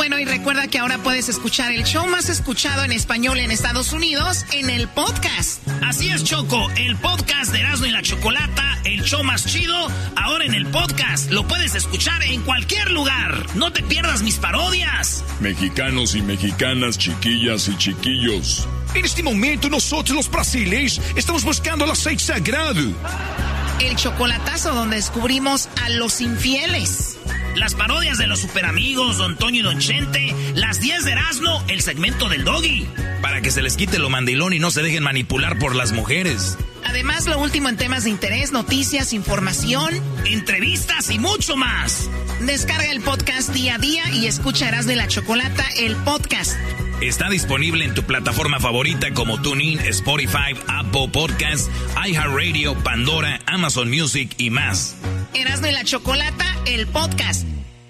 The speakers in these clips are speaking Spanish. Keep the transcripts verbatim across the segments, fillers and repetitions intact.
Bueno, y recuerda que ahora puedes escuchar el show más escuchado en español en Estados Unidos en el podcast. Así es, Choco, el podcast de Erasmo y la Chocolata, el show más chido, ahora en el podcast. Lo puedes escuchar en cualquier lugar. No te pierdas mis parodias. Mexicanos y mexicanas, chiquillas y chiquillos. En este momento nosotros los brasileños estamos buscando el aceite sagrado. El chocolatazo donde descubrimos a los infieles. Las parodias de los superamigos, Don Toño y Don Chente. Las diez de Erasmo, el segmento del Doggy. Para que se les quite lo mandilón y no se dejen manipular por las mujeres. Además, lo último en temas de interés, noticias, información, entrevistas y mucho más. Descarga el podcast día a día y escucha Erasmo y la Chocolata, el podcast. Está disponible en tu plataforma favorita como TuneIn, Spotify, Apple Podcasts, iHeartRadio, Pandora, Amazon Music y más. Erasmo y la Chocolata, el podcast.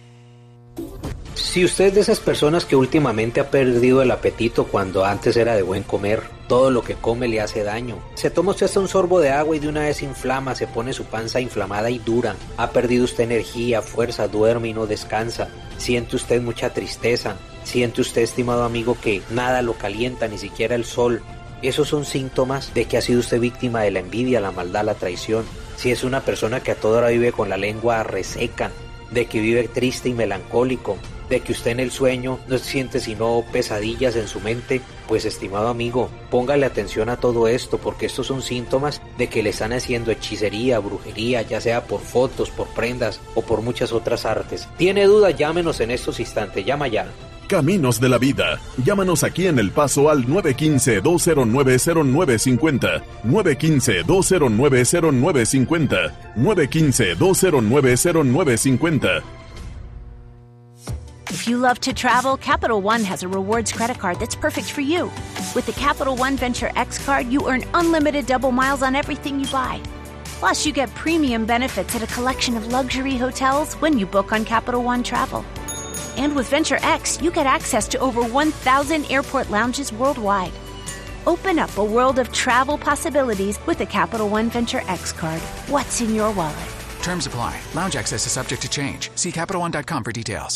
Si usted es de esas personas que últimamente ha perdido el apetito cuando antes era de buen comer, todo lo que come le hace daño. Se toma usted hasta un sorbo de agua y de una vez inflama, se pone su panza inflamada y dura. Ha perdido usted energía, fuerza, duerme y no descansa. Siente usted mucha tristeza. Siente usted, estimado amigo, que nada lo calienta, ni siquiera el sol. Esos son síntomas de que ha sido usted víctima de la envidia, la maldad, la traición. Si es una persona que a toda hora vive con la lengua reseca, de que vive triste y melancólico, de que usted en el sueño no siente sino pesadillas en su mente, pues estimado amigo, póngale atención a todo esto, porque estos son síntomas de que le están haciendo hechicería, brujería, ya sea por fotos, por prendas o por muchas otras artes. ¿Tiene duda? Llámenos en estos instantes, llama ya. Caminos de la Vida. Llámanos aquí en El Paso al nueve uno cinco, dos cero nueve, cero nueve cinco cero, nueve uno cinco, dos cero nueve, cero nueve cinco cero, nueve uno cinco, dos cero nueve, cero nueve cinco cero. If you love to travel, Capital One has a rewards credit card that's perfect for you. With the Capital One Venture X card, you earn unlimited double miles on everything you buy. Plus, you get premium benefits at a collection of luxury hotels when you book on Capital One Travel. And with Venture X, you get access to over one thousand airport lounges worldwide. Open up a world of travel possibilities with the Capital One Venture X card. What's in your wallet? Terms apply. Lounge access is subject to change. See Capital One dot com for details.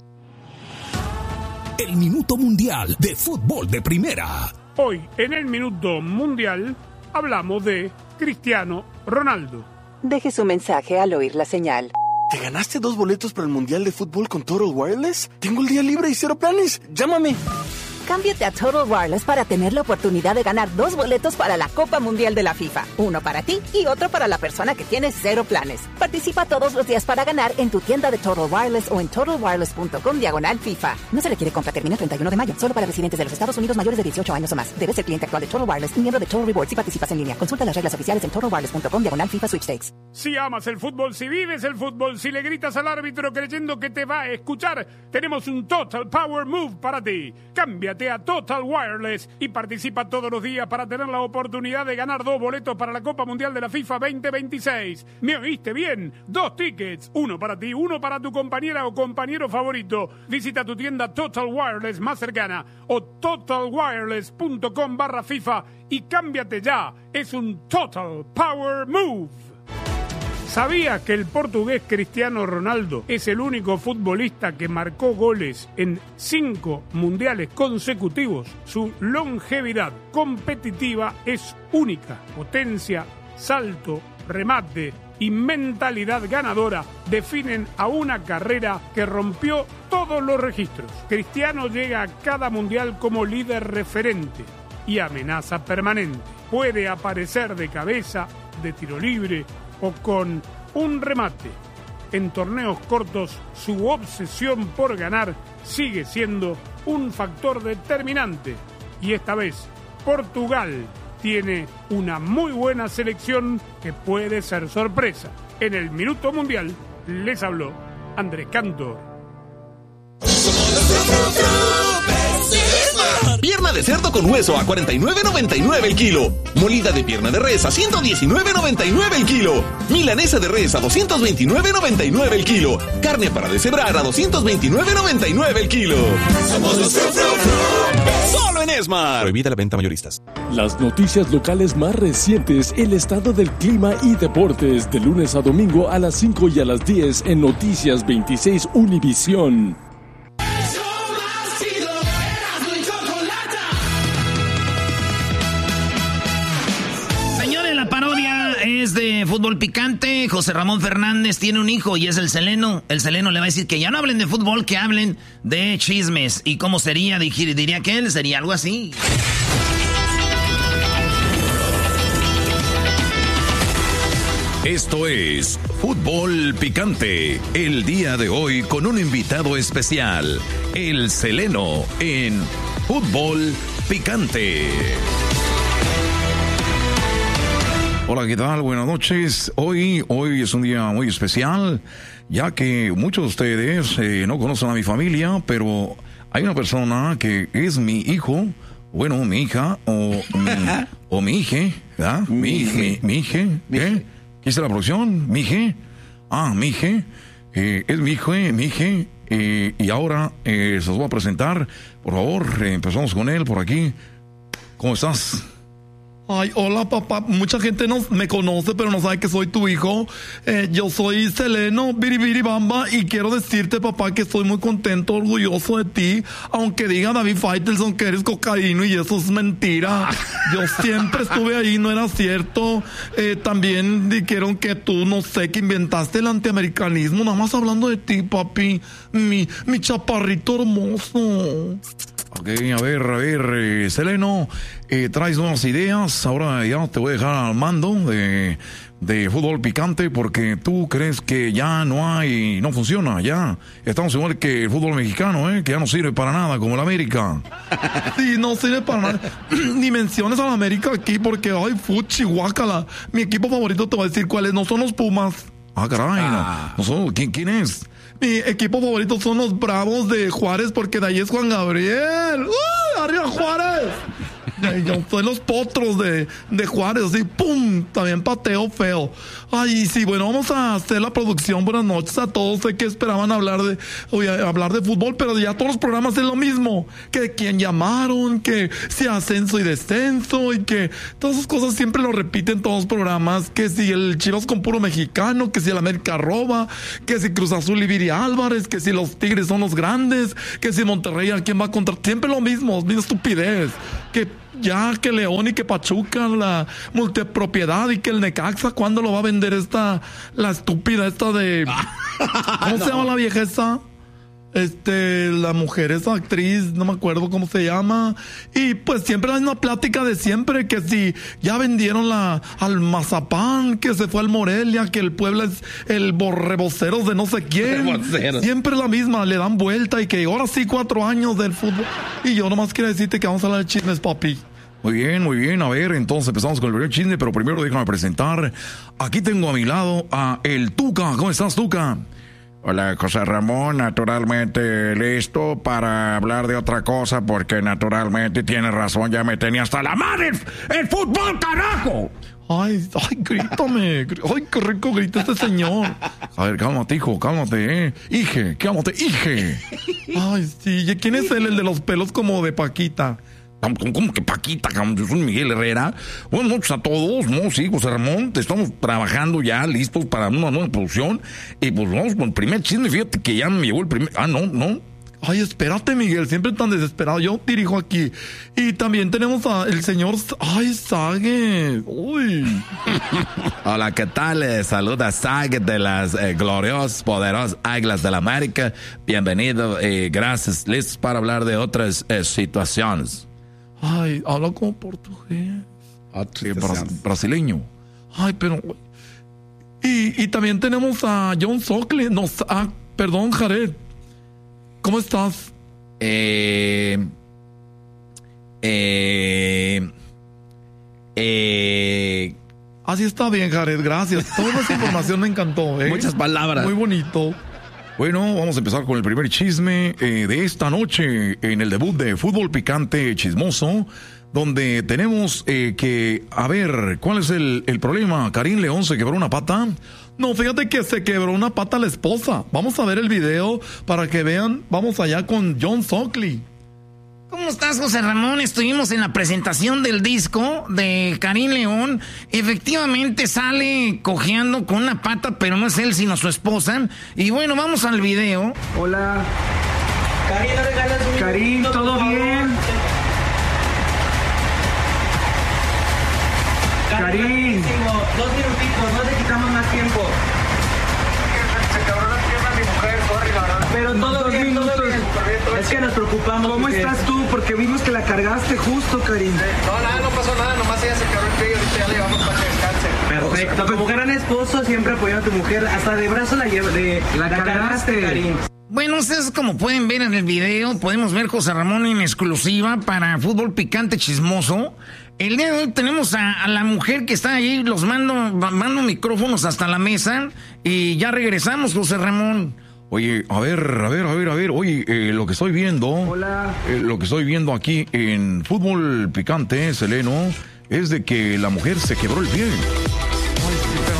El Minuto Mundial de Fútbol de Primera. Hoy, en el Minuto Mundial, hablamos de Cristiano Ronaldo. Deje su mensaje al oír la señal. ¿Te ganaste dos boletos para el Mundial de Fútbol con Total Wireless? Tengo el día libre y cero planes. Llámame. Cámbiate a Total Wireless para tener la oportunidad de ganar dos boletos para la Copa Mundial de la FIFA. Uno para ti y otro para la persona que tiene cero planes. Participa todos los días para ganar en tu tienda de Total Wireless o en total wireless punto com diagonal FIFA. No se requiere compra, termina el treinta y uno de mayo. Solo para residentes de los Estados Unidos mayores de dieciocho años o más. Debes ser cliente actual de Total Wireless y miembro de Total Rewards si participas en línea. Consulta las reglas oficiales en total wireless punto com diagonal FIFA Sweepstakes. Si amas el fútbol, si vives el fútbol, si le gritas al árbitro creyendo que te va a escuchar, tenemos un Total Power Move para ti. Cámbiate a Total Wireless y participa todos los días para tener la oportunidad de ganar dos boletos para la Copa Mundial de la FIFA veinte veintiséis. ¿Me oíste bien? Dos tickets, uno para ti, uno para tu compañera o compañero favorito. Visita tu tienda Total Wireless más cercana o total wireless punto com barra FIFA y cámbiate ya. Es un Total Power Move. ¿Sabías que el portugués Cristiano Ronaldo es el único futbolista que marcó goles en cinco mundiales consecutivos? Su longevidad competitiva es única. Potencia, salto, remate y mentalidad ganadora definen a una carrera que rompió todos los registros. Cristiano llega a cada mundial como líder referente y amenaza permanente. Puede aparecer de cabeza, de tiro libre o con un remate. En torneos cortos, su obsesión por ganar sigue siendo un factor determinante. Y esta vez, Portugal tiene una muy buena selección que puede ser sorpresa. En el Minuto Mundial les habló Andrés Cantor. Pierna de cerdo con hueso a cuarenta y nueve noventa y nueve el kilo. Molida de pierna de res a ciento diecinueve noventa y nueve el kilo. Milanesa de res a doscientos veintinueve noventa y nueve el kilo. Carne para deshebrar a doscientos veintinueve noventa y nueve el kilo. Somos los Fru Fru Fru. Solo en Esmar. Prohibida la venta mayoristas. Las noticias locales más recientes, el estado del clima y deportes, de lunes a domingo a las cinco y a las diez en Noticias veintiséis Univisión. de fútbol picante, José Ramón Fernández tiene un hijo y es el Seleno. El Seleno le va a decir que ya no hablen de fútbol, que hablen de chismes. ¿Y cómo sería? Diría que él sería algo así. Esto es Fútbol Picante, el día de hoy con un invitado especial, el Seleno, en Fútbol Picante. Hola, ¿qué tal? Buenas noches. Hoy, hoy es un día muy especial, ya que muchos de ustedes eh, no conocen a mi familia, pero hay una persona que es mi hijo, bueno, mi hija, o mi, o mi hija, ¿verdad? Mi, mi, mi hija, ¿qué? ¿Qué es la producción? ¿Mi hija? Ah, mi hija, eh, es mi hijo, eh, mi hija, eh, y ahora eh, se los voy a presentar. Por favor, eh, empezamos con él por aquí. ¿Cómo estás? Ay, hola papá, mucha gente no me conoce, pero no sabe que soy tu hijo. Eh, yo soy Seleno Biribiribamba y quiero decirte, papá, que estoy muy contento, orgulloso de ti, aunque diga David Faitelson que eres cocaíno y eso es mentira. Yo siempre estuve ahí, no era cierto. Eh, también dijeron que tú, no sé, que inventaste el antiamericanismo, nada más hablando de ti, papi, mi, mi chaparrito hermoso. Ok, a ver, a ver, eh, Seleno, eh, traes nuevas ideas, ahora ya te voy a dejar al mando de, de Fútbol Picante porque tú crees que ya no hay, no funciona, ya estamos igual que el fútbol mexicano, eh, que ya no sirve para nada, como el América. Sí, no sirve para nada, ni menciones al América aquí porque, ay, fuchi, guácala, mi equipo favorito te voy a decir cuál es, no son los Pumas. Ah, caray, ah. No, no son, ¿quién, quién es? Mi equipo favorito son los Bravos de Juárez porque de ahí es Juan Gabriel. ¡Uh! ¡Arriba Juárez! Yo soy los Potros de, de Juárez, así, ¡pum! También pateo feo. Ay, sí, bueno, vamos a hacer la producción. Buenas noches a todos. Sé que esperaban hablar de, oye, hablar de fútbol, pero ya todos los programas es lo mismo. Que quién llamaron, que si ascenso y descenso, y que todas esas cosas siempre lo repiten todos los programas. Que si el Chivas con puro mexicano, que si el América roba, que si Cruz Azul y Viri Álvarez, que si los Tigres son los grandes, que si Monterrey a quién va a contra. Siempre lo mismo, misma estupidez. Que ya que León y que Pachuca, la multipropiedad, y que el Necaxa, ¿cuándo lo va a vender esta, la estúpida esta de... ¿Cómo no. se llama la vieja esa? Este, la mujer, esa actriz, no me acuerdo cómo se llama. Y pues siempre la misma plática de siempre, que si ya vendieron la al Mazapán, que se fue al Morelia, que el Puebla es el borreboceros de no sé quién. Reboceros. Siempre la misma, le dan vuelta y que ahora sí cuatro años del fútbol. Y yo nomás quiero decirte que vamos a hablar de chismes, papi. Muy bien, muy bien. A ver, entonces empezamos con el primer chisme, pero primero déjame presentar. Aquí tengo a mi lado a el Tuca. ¿Cómo estás, Tuca? Hola, José Ramón, naturalmente listo para hablar de otra cosa, porque naturalmente tienes razón, ya me tenía hasta la madre el, el fútbol, carajo. Ay, ay, grítame, ay, qué rico grita este señor. A ver, cálmate, hijo, cálmate, eh. Hije, cálmate, hije. Ay, sí, ¿quién es él, el de los pelos como de Paquita? ¿Cómo, cómo que Paquita? Yo soy Miguel Herrera. Buenas noches a todos, ¿no? Sí, José Ramón, estamos trabajando ya, listos para una nueva producción. Y pues vamos con el primer chisme. Fíjate que ya me llegó el primer... Ah, no, no. Ay, espérate, Miguel, siempre tan desesperado. Yo dirijo aquí. Y también tenemos al señor... Ay, Sague. Uy. Hola, ¿qué tal? Eh, saluda Sague de las eh, gloriosas, poderosas Águilas de la América. Bienvenido, eh, gracias. Listos para hablar de otras eh, situaciones. Ay, habla como portugués. Ah, sí, bra- brasileño. Ay, pero... Y, y también tenemos a John Sockley. No, ah, perdón, Jared. ¿Cómo estás? Eh... Eh... Eh... Así está bien, Jared, gracias. Toda esa información me encantó, ¿eh? Muchas palabras. Muy bonito. Bueno, vamos a empezar con el primer chisme eh, de esta noche en el debut de Fútbol Picante Chismoso, donde tenemos eh, que, a ver, ¿cuál es el, el problema? ¿Karim León se quebró una pata? No, fíjate que se quebró una pata la esposa. Vamos a ver el video para que vean. Vamos allá con John Sockley. ¿Cómo estás, José Ramón? Estuvimos en la presentación del disco de Karim León. Efectivamente sale cojeando con una pata, pero no es él, sino su esposa. Y bueno, vamos al video. Hola. Karim, ¿no regalas un Karim, ¿todo bien? Karim. Dos minutitos, Es que nos preocupamos. ¿Cómo porque... estás tú? Porque vimos que la cargaste justo, Karim. No, nada, no pasó nada, nomás ella se quebró el pie y ahorita ya le llevamos para que descanse. Perfecto, como gran esposo siempre apoyando a tu mujer, hasta de brazo la, lleva, de, la, la cargaste, Karim. Bueno, ustedes como pueden ver en el video, podemos ver José Ramón en exclusiva para Fútbol Picante Chismoso. El día de hoy tenemos a, a la mujer que está ahí, los mando, mando micrófonos hasta la mesa y ya regresamos, José Ramón. Oye, a ver, a ver, a ver, a ver, oye, eh, lo que estoy viendo, Hola. Eh, lo que estoy viendo aquí en Fútbol Picante, Seleno, es de que la mujer se quebró el pie. Ay, sí, pero...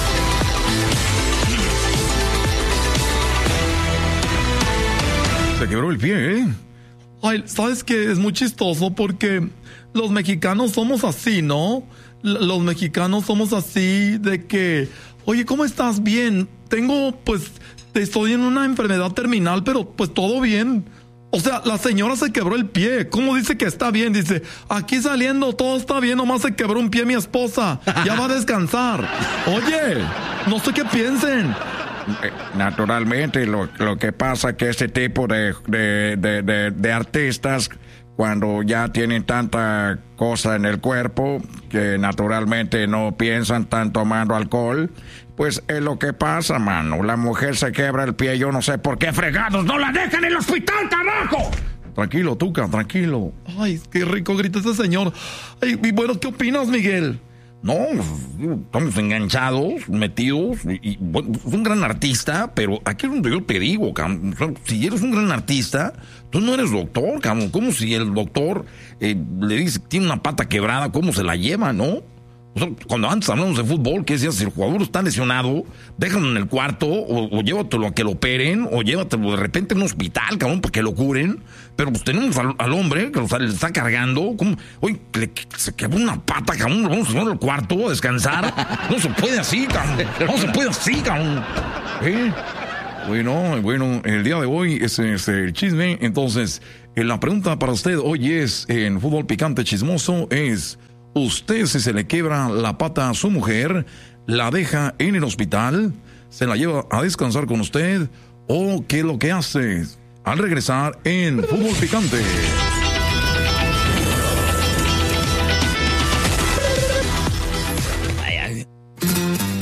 Se quebró el pie, ¿eh? Ay, ¿sabes qué? Es muy chistoso porque los mexicanos somos así, ¿no? L- los mexicanos somos así de que, oye, ¿cómo estás? Bien. Tengo, pues, estoy en una enfermedad terminal, pero pues todo bien. O sea, la señora se quebró el pie. ¿Cómo dice que está bien? Dice, aquí saliendo todo está bien, nomás se quebró un pie mi esposa. Ya va a descansar. Oye, no sé qué piensen. Naturalmente, lo, lo que pasa es que este tipo de, de, de, de, de artistas, cuando ya tienen tanta cosa en el cuerpo, que naturalmente no piensan, están tomando alcohol, pues es lo que pasa, mano. La mujer se quebra el pie, yo no sé por qué fregados no la dejan en el hospital, carajo. Tranquilo, Tuca, tranquilo. Ay, qué rico grita ese señor. Ay, y bueno, ¿qué opinas, Miguel? No, estamos enganchados, metidos, y, y bueno, es un gran artista, pero aquí es donde yo te digo, cabrón, si eres un gran artista, tú no eres doctor, cabrón, como si el doctor eh, le dice que tiene una pata quebrada, ¿cómo se la lleva, no? O sea, cuando antes hablamos de fútbol, ¿qué decías? Si el jugador está lesionado, déjalo en el cuarto, o, o llévatelo a que lo operen, o llévatelo de repente a un hospital, cabrón, para que lo curen. Pero pues tenemos al, al hombre que lo, le está cargando, como, oye, le, se quebró una pata, cabrón, lo vamos a llevar al cuarto a descansar. No se puede así, cabrón, no se puede así, cabrón. ¿Eh? Bueno, bueno, el día de hoy ese es el chisme. Entonces, la pregunta para usted hoy es, en Fútbol Picante Chismoso, es... ¿Usted, si se le quiebra la pata a su mujer, la deja en el hospital, se la lleva a descansar con usted, o qué es lo que hace al regresar en Fútbol Picante?